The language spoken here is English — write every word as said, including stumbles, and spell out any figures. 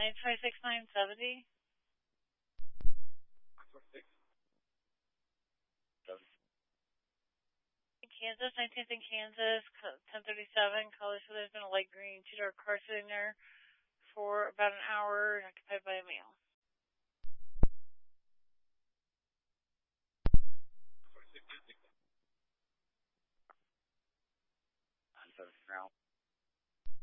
nine twenty-six, nine seventy. In Kansas, nineteenth in Kansas, ten thirty-seven. Caller said there's been a light green two-door car sitting there for about an hour and occupied by a male. Now.